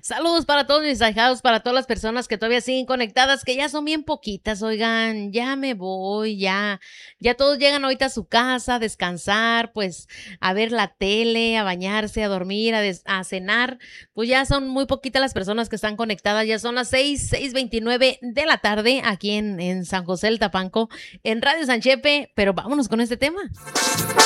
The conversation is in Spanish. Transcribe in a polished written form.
Saludos para todos mis ahijados, para todas las personas que todavía siguen conectadas, que ya son bien poquitas, oigan, ya me voy, ya todos llegan ahorita a su casa a descansar, pues a ver la tele, a bañarse, a dormir, a cenar, pues ya son muy poquitas las personas que están conectadas, ya son las 6:29 de la tarde aquí en San José del Tapanco, en Radio San Chepe, pero vámonos con este tema.